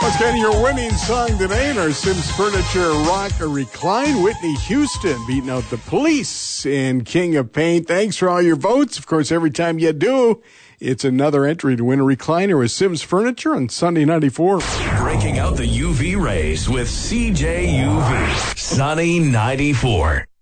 What's kind of your winning song today in our Sims Furniture Rock or Recline? Whitney Houston beating out the Police in King of Pain. Thanks for all your votes. Of course, every time you do, it's another entry to win a recliner with Sims Furniture on Sunday 94. Breaking out the UV rays with CJUV. Sunny 94.